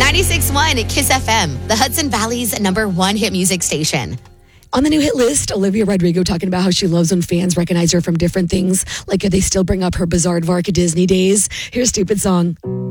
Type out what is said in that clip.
96.1 Kiss FM, the Hudson Valley's #1 hit music station. On the new hit list, Olivia Rodrigo talking about how she loves when fans recognize her from different things, like they still bring up her bizarre Varka Disney days. Here's Stupid Song.